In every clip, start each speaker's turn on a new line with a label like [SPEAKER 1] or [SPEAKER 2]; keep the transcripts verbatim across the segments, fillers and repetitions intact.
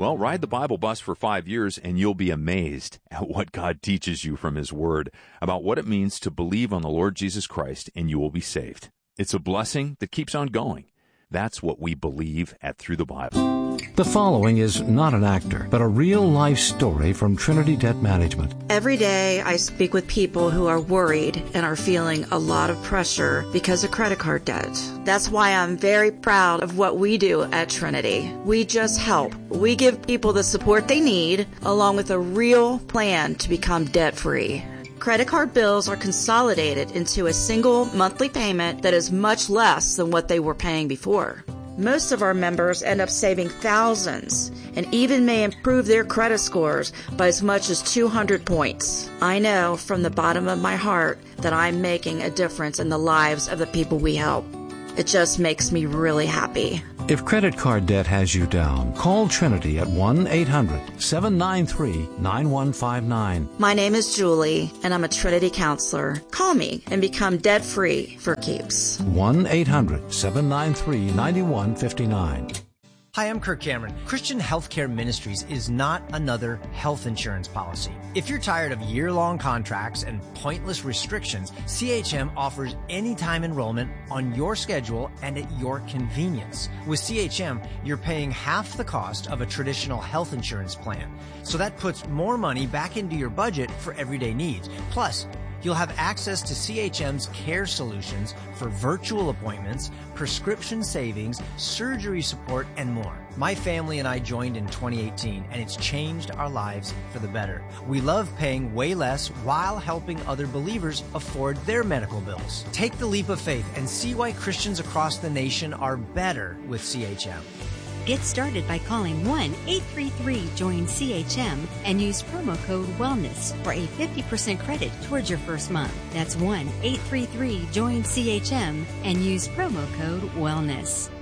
[SPEAKER 1] Well, ride the Bible bus for five years and you'll be amazed at what God teaches you from His Word about what it means to believe on the Lord Jesus Christ and you will be saved. It's a blessing that keeps on going. That's what we believe at Through the Bible.
[SPEAKER 2] The following is not an actor, but a real-life story from Trinity Debt Management.
[SPEAKER 3] Every day I speak with people who are worried and are feeling a lot of pressure because of credit card debt. That's why I'm very proud of what we do at Trinity. We just help. We give people the support they need, along with a real plan to become debt-free. Credit card bills are consolidated into a single monthly payment that is much less than what they were paying before. Most of our members end up saving thousands and even may improve their credit scores by as much as two hundred points. I know from the bottom of my heart that I'm making a difference in the lives of the people we help. It just makes me really happy.
[SPEAKER 2] If credit card debt has you down, call Trinity at one eight hundred seven nine three nine one five nine.
[SPEAKER 3] My name is Julie, and I'm a Trinity counselor. Call me and become debt-free for keeps.
[SPEAKER 2] one eight hundred seven nine three nine one five nine.
[SPEAKER 4] Hi, I'm Kirk Cameron. Christian Healthcare Ministries is not another health insurance policy. If you're tired of year-long contracts and pointless restrictions, C H M offers anytime enrollment on your schedule and at your convenience. With C H M, you're paying half the cost of a traditional health insurance plan. So that puts more money back into your budget for everyday needs. Plus, you'll have access to C H M's care solutions for virtual appointments, prescription savings, surgery support, and more. My family and I joined in twenty eighteen, and it's changed our lives for the better. We love paying way less while helping other believers afford their medical bills. Take the leap of faith and see why Christians across the nation are better with C H M.
[SPEAKER 5] Get started by calling one eight three three join C H M and use promo code WELLNESS for a fifty percent credit towards your first month. That's one eight three three join C H M and use promo code WELLNESS.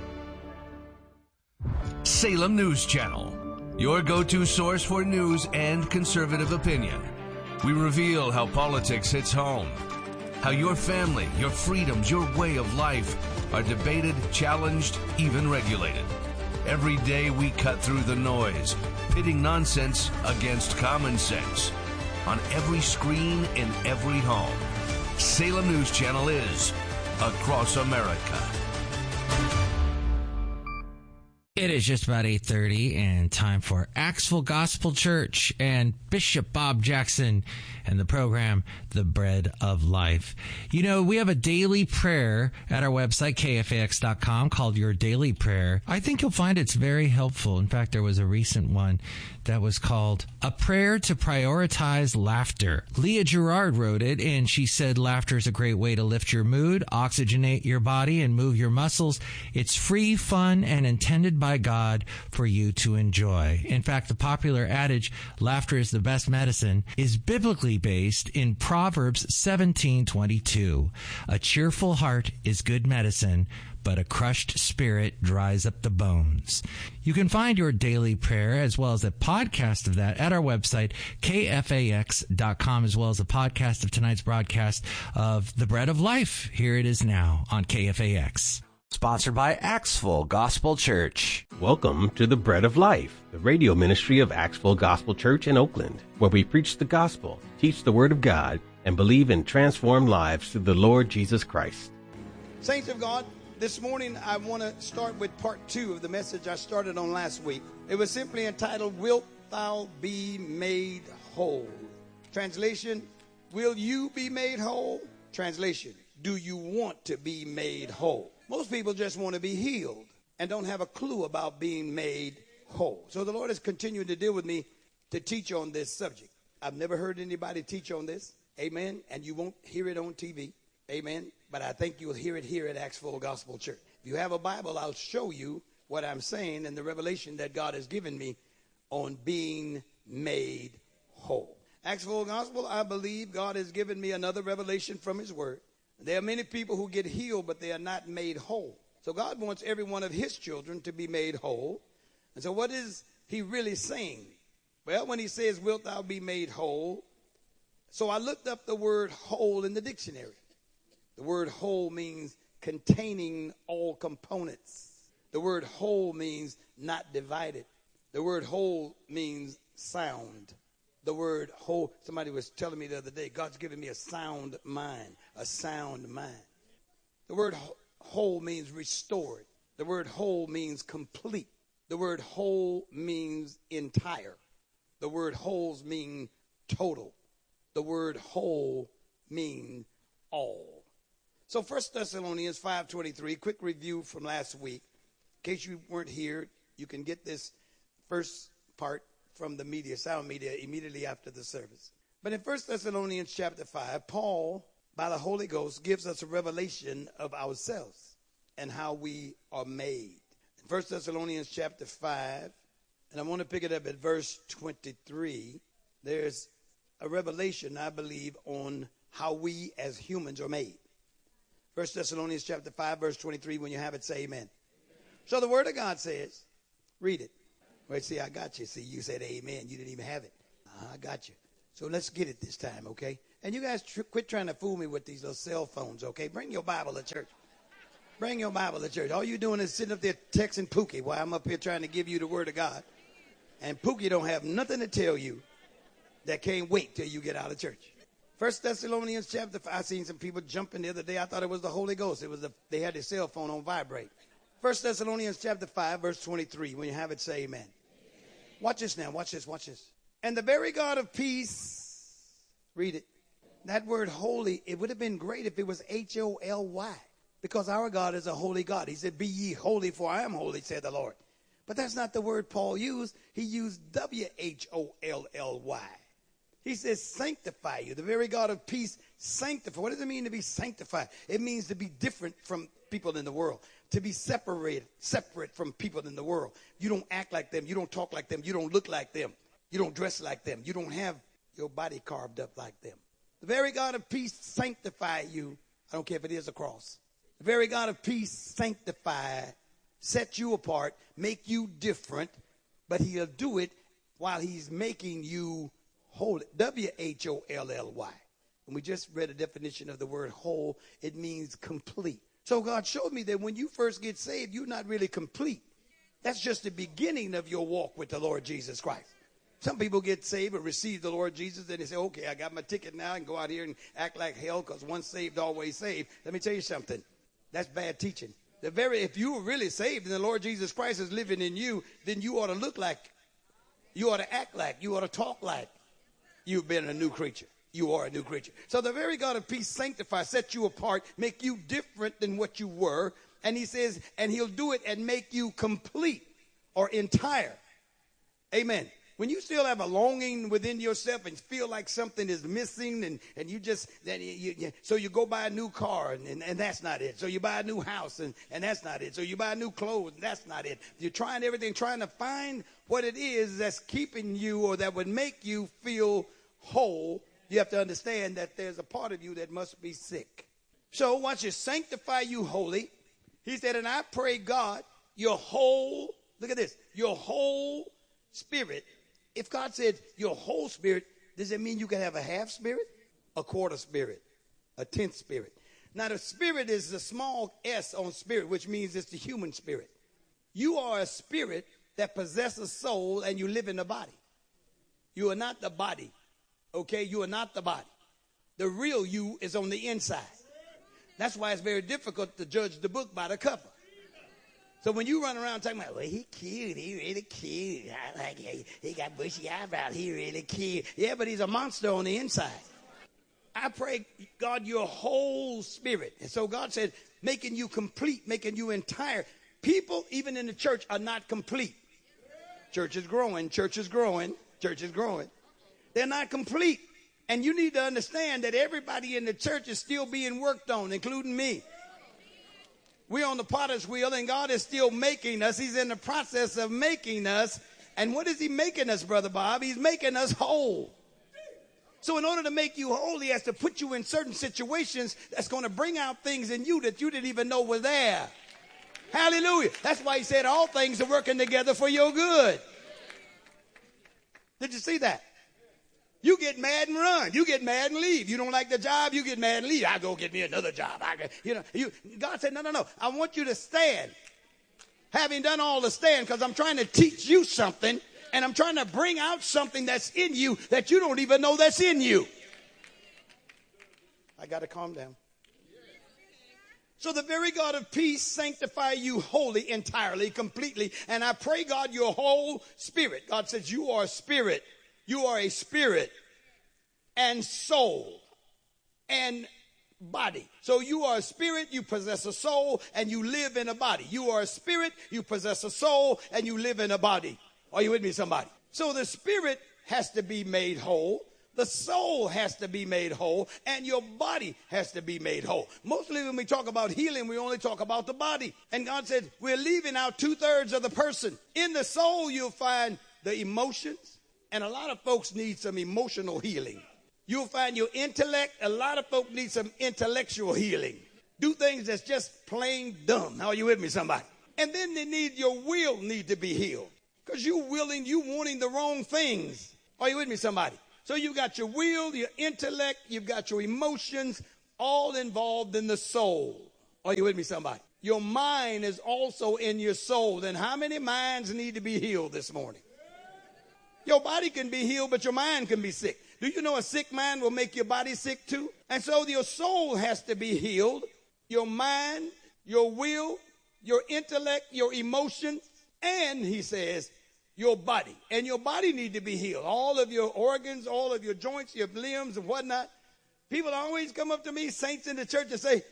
[SPEAKER 6] Salem News Channel, your go-to source for news and conservative opinion. We reveal how politics hits home, how your family, your freedoms, your way of life are debated, challenged, even regulated. Every day we cut through the noise, pitting nonsense against common sense. On every screen, in every home, Salem News Channel is across America.
[SPEAKER 7] It is just about eight thirty and time for Axville Gospel Church and Bishop Bob Jackson and the program, The Bread of Life. You know, we have a daily prayer at our website, K F A X dot com, called Your Daily Prayer. I think you'll find it's very helpful. In fact, there was a recent one that was called A Prayer to Prioritize Laughter. Leah Gerard wrote it, and she said laughter is a great way to lift your mood, oxygenate your body, and move your muscles. It's free, fun, and intended by God for you to enjoy. In fact, the popular adage, laughter is the best medicine, is biblically based in Proverbs seventeen twenty-two. A cheerful heart is good medicine, but a crushed spirit dries up the bones. You can find your daily prayer as well as a podcast of that at our website, K F A X dot com, as well as a podcast of tonight's broadcast of The Bread of Life. Here it is now on K F A X.
[SPEAKER 8] Sponsored by Axville Gospel Church.
[SPEAKER 9] Welcome to The Bread of Life, the radio ministry of Axville Gospel Church in Oakland, where we preach the gospel, teach the word of God, and believe in transformed lives through the Lord Jesus Christ.
[SPEAKER 10] Saints of God, this morning I want to start with part two of the message I started on last week. It was simply entitled, Wilt Thou Be Made Whole? Translation, will you be made whole? Translation, do you want to be made whole? Most people just want to be healed and don't have a clue about being made whole. So the Lord has continued to deal with me to teach on this subject. I've never heard anybody teach on this. Amen. And you won't hear it on T V. Amen. But I think you'll hear it here at Axville Gospel Church. If you have a Bible, I'll show you what I'm saying and the revelation that God has given me on being made whole. Axville Gospel, I believe God has given me another revelation from his word. There are many people who get healed, but they are not made whole. So God wants every one of his children to be made whole. And so what is he really saying? Well, when he says, wilt thou be made whole? So I looked up the word whole in the dictionary. The word whole means containing all components. The word whole means not divided. The word whole means sound. The word whole, somebody was telling me the other day, God's given me a sound mind, a sound mind. The word whole means restored. The word whole means complete. The word whole means entire. The word wholes mean total. The word whole means all. So First Thessalonians five twenty-three, quick review from last week. In case you weren't here, you can get this first part from the media, sound media, immediately after the service. But in First Thessalonians chapter five, Paul, by the Holy Ghost, gives us a revelation of ourselves and how we are made. In First Thessalonians chapter five, and I want to pick it up at verse twenty-three, there's a revelation, I believe, on how we as humans are made. First Thessalonians chapter five, verse twenty-three, when you have it, say amen. Amen. So the word of God says, read it. Wait, see, I got you. See, you said amen. You didn't even have it. I got you. So let's get it this time, okay? And you guys tr- quit trying to fool me with these little cell phones, okay? Bring your Bible to church. Bring your Bible to church. All you're doing is sitting up there texting Pookie while I'm up here trying to give you the word of God. And Pookie don't have nothing to tell you that can't wait till you get out of church. First Thessalonians chapter five. I seen some people jumping the other day. I thought it was the Holy Ghost. It was the, they had their cell phone on vibrate. First Thessalonians chapter five, verse twenty-three. When you have it, say amen. Watch this now. Watch this. Watch this. And the very God of peace, read it. That word holy, it would have been great if it was H O L Y. Because our God is a holy God. He said, be ye holy, for I am holy, said the Lord. But that's not the word Paul used. He used W H O L L Y. He says, sanctify you. The very God of peace, sanctify. What does it mean to be sanctified? It means to be different from people in the world. To be separated, separate from people in the world. You don't act like them. You don't talk like them. You don't look like them. You don't dress like them. You don't have your body carved up like them. The very God of peace sanctify you. I don't care if it is a cross. The very God of peace sanctify, set you apart, make you different, but he'll do it while he's making you holy. W H O L L Y. And we just read a definition of the word whole. It means complete. So God showed me that when you first get saved, you're not really complete. That's just the beginning of your walk with the Lord Jesus Christ. Some people get saved or receive the Lord Jesus, and they say, okay, I got my ticket now and go out here and act like hell because once saved, always saved. Let me tell you something. That's bad teaching. The very, if you were really saved and the Lord Jesus Christ is living in you, then you ought to look like, you ought to act like, you ought to talk like you've been a new creature. You are a new creature. So the very God of peace sanctify, set you apart, make you different than what you were. And he says, and he'll do it and make you complete or entire. Amen. When you still have a longing within yourself and feel like something is missing and, and you just, then you, you, so you go buy a new car and, and, and that's not it. So you buy a new house and, and that's not it. So you buy new clothes and that's not it. You're trying everything, trying to find what it is that's keeping you or that would make you feel whole. You have to understand that there's a part of you that must be sick. So once you sanctify you holy, he said, and I pray God, your whole, look at this, your whole spirit. If God said your whole spirit, does it mean you can have a half spirit, a quarter spirit, a tenth spirit? Now the spirit is the small s on spirit, which means it's the human spirit. You are a spirit that possesses a soul and you live in the body. You are not the body. Okay, you are not the body. The real you is on the inside. That's why it's very difficult to judge the book by the cover. So when you run around talking about, well, he cute, he really cute. I like he, he got bushy eyebrows, he really cute. Yeah, but he's a monster on the inside. I pray, God, your whole spirit. And so God said, making you complete, making you entire. People, even in the church, are not complete. Church is growing, church is growing, church is growing. They're not complete. And you need to understand that everybody in the church is still being worked on, including me. We're on the potter's wheel and God is still making us. He's in the process of making us. And what is he making us, Brother Bob? He's making us whole. So in order to make you whole, he has to put you in certain situations that's going to bring out things in you that you didn't even know were there. Hallelujah. That's why he said all things are working together for your good. Did you see that? You get mad and run. You get mad and leave. You don't like the job, you get mad and leave. I go get me another job. I, you know, you, God said, no, no, no. I want you to stand. Having done all to stand, because I'm trying to teach you something, and I'm trying to bring out something that's in you that you don't even know that's in you. I got to calm down. So the very God of peace sanctify you wholly, entirely, completely. And I pray, God, your whole spirit. God says you are a spirit. You are a spirit and soul and body. So you are a spirit, you possess a soul, and you live in a body. You are a spirit, you possess a soul, and you live in a body. Are you with me, somebody? So the spirit has to be made whole. The soul has to be made whole, and your body has to be made whole. Mostly when we talk about healing, we only talk about the body. And God said, we're leaving out two-thirds of the person. In the soul, you'll find the emotions, and a lot of folks need some emotional healing. You'll find your intellect. A lot of folks need some intellectual healing. Do things that's just plain dumb. How are you with me, somebody? And then they need, your will need to be healed, because you willing, you wanting the wrong things. Are you with me, somebody? So you've got your will, your intellect, you've got your emotions, all involved in the soul. Are you with me, somebody? Your mind is also in your soul. Then how many minds need to be healed this morning? Your body can be healed, but your mind can be sick. Do you know a sick mind will make your body sick too? And so your soul has to be healed. Your mind, your will, your intellect, your emotions, and he says, your body. And your body need to be healed. All of your organs, all of your joints, your limbs and whatnot. People always come up to me, saints in the church, and say,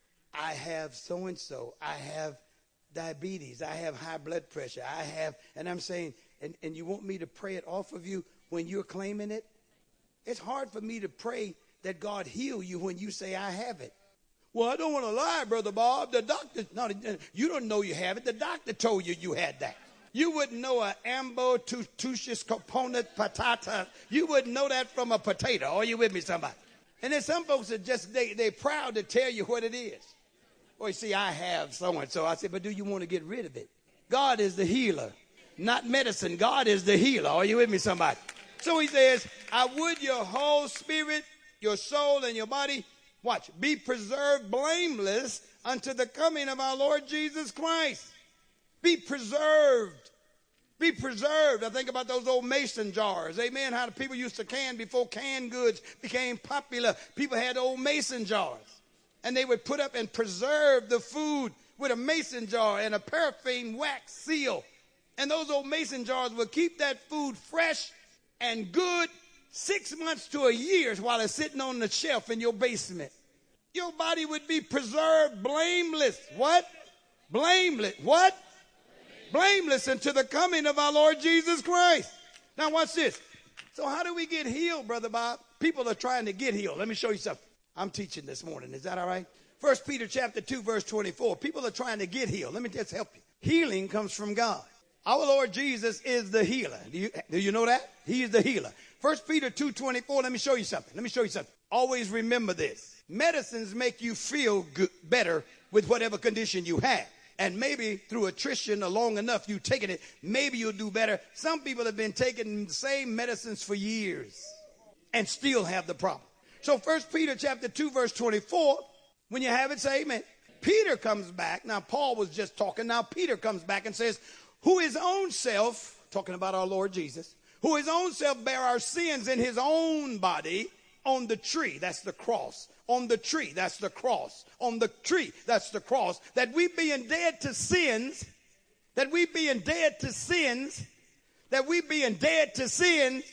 [SPEAKER 10] I have so-and-so. I have diabetes. I have high blood pressure. I have, and I'm saying, and, and you want me to pray it off of you when you're claiming it? It's hard for me to pray that God heal you when you say I have it. Well, I don't want to lie, Brother Bob. The doctor, no, you don't know you have it. The doctor told you you had that. You wouldn't know an ambotitusis component patata. You wouldn't know that from a potato. Are you with me, somebody? And then some folks are just, they, they're proud to tell you what it is. Well, you see, I have so-and-so. I said, but do you want to get rid of it? God is the healer, not medicine. God is the healer. Are you with me, somebody? So he says, I would your whole spirit, your soul, and your body, watch, be preserved blameless unto the coming of our Lord Jesus Christ. Be preserved. Be preserved. I think about those old mason jars. Amen. How the people used to can before canned goods became popular. People had old mason jars. And they would put up and preserve the food with a mason jar and a paraffin wax seal. And those old mason jars would keep that food fresh and good six months to a year while it's sitting on the shelf in your basement. Your body would be preserved blameless. What? Blameless. What? Blameless unto the coming of our Lord Jesus Christ. Now watch this. So how do we get healed, Brother Bob? People are trying to get healed. Let me show you something. I'm teaching this morning. Is that all right? First Peter chapter two, verse twenty-four. People are trying to get healed. Let me just help you. Healing comes from God. Our Lord Jesus is the healer. Do you, do you know that? He is the healer. First Peter two twenty-four, let me show you something. Let me show you something. Always remember this. Medicines make you feel good, better with whatever condition you have. And maybe through attrition or long enough you've taken it, maybe you'll do better. Some people have been taking the same medicines for years and still have the problem. So First Peter chapter two, verse twenty-four, when you have it, say amen. Peter comes back. Now, Paul was just talking. Now, Peter comes back and says, who his own self, talking about our Lord Jesus, who his own self bare our sins in his own body on the tree. That's the cross. On the tree. That's the cross. On the tree. That's the cross. That we being dead to sins, that we being dead to sins, that we being dead to sins,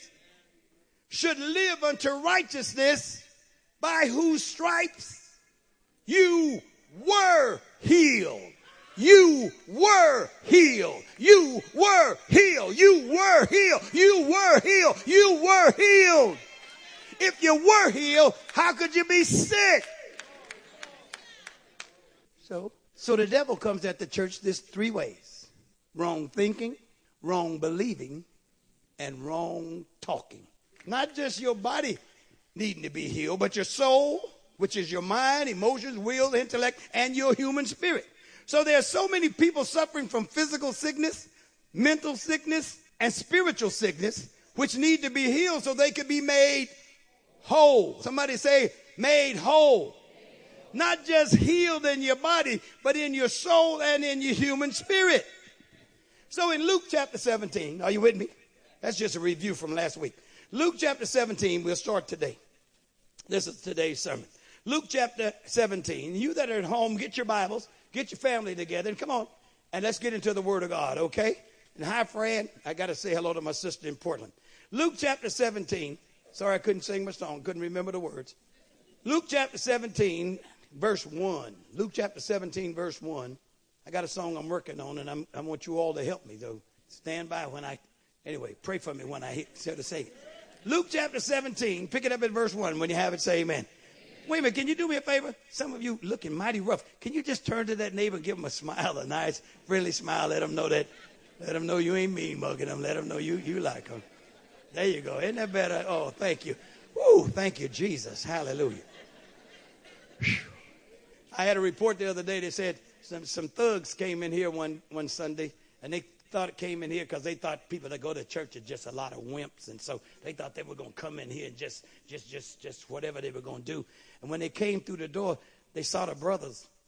[SPEAKER 10] should live unto righteousness, by whose stripes you were healed. You were healed. You were healed. You were healed. You were healed. You were healed. If you were healed, how could you be sick? So, so the devil comes at the church this three ways. Wrong thinking, wrong believing, and wrong talking. Not just your body needing to be healed, but your soul, which is your mind, emotions, will, intellect, and your human spirit. So there are so many people suffering from physical sickness, mental sickness, and spiritual sickness, which need to be healed so they can be made whole. Somebody say, made whole. Not just healed in your body, but in your soul and in your human spirit. So in Luke chapter seventeen, are you with me? That's just a review from last week. Luke chapter seventeen, we'll start today. This is today's sermon. Luke chapter seventeen. You that are at home, get your Bibles, get your family together, and come on, and let's get into the Word of God, okay? And hi, Fran. I got to say hello to my sister in Portland. Luke chapter seventeen. Sorry, I couldn't sing my song. Couldn't remember the words. Luke chapter seventeen, verse one. Luke chapter seventeen, verse one. I got a song I'm working on, and I'm, I want you all to help me, though. Stand by when I, anyway, pray for me when I hit, so to say. Luke chapter seventeen, pick it up at verse one. When you have it, say amen. Wait a minute, can you do me a favor? Some of you looking mighty rough. Can you just turn to that neighbor and give him a smile, a nice, friendly smile? Let him know that, let him know you ain't mean mugging them. Let him know you, you like them. There you go. Isn't that better? Oh, thank you. Woo, thank you, Jesus. Hallelujah. Whew. I had a report the other day that said some, some thugs came in here one, one Sunday, and they thought it came in here because they thought people that go to church are just a lot of wimps, and so they thought they were going to come in here and just, just, just, just whatever they were going to do. And when they came through the door, they saw the brothers